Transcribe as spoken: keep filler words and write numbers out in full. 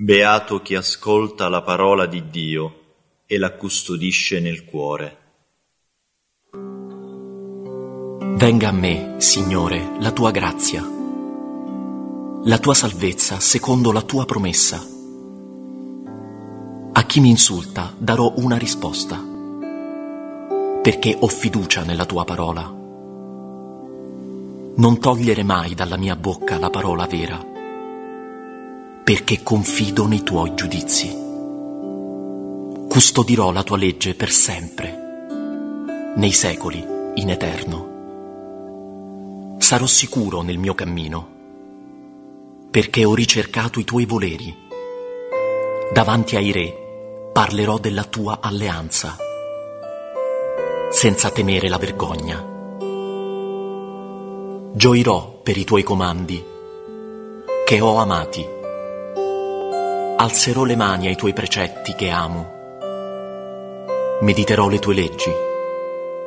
Beato chi ascolta la parola di Dio e la custodisce nel cuore. Venga a me, Signore, la tua grazia, la tua salvezza secondo la tua promessa. A chi mi insulta darò una risposta, perché ho fiducia nella tua parola. Non togliere mai dalla mia bocca la parola vera, perché confido nei tuoi giudizi. Custodirò la tua legge per sempre, nei secoli, in eterno. Sarò sicuro nel mio cammino, perché ho ricercato i tuoi voleri. Davanti ai re parlerò della tua alleanza, senza temere la vergogna. Gioirò per i tuoi comandi, che ho amati. Alzerò le mani ai tuoi precetti che amo. Mediterò le tue leggi